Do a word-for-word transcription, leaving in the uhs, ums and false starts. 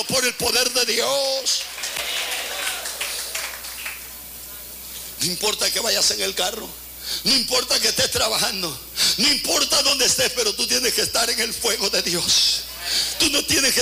pero por el poder de Dios. No importa que vayas en el carro, no importa que estés trabajando, no importa dónde estés, pero tú tienes que estar en el fuego de Dios. Tú no tienes que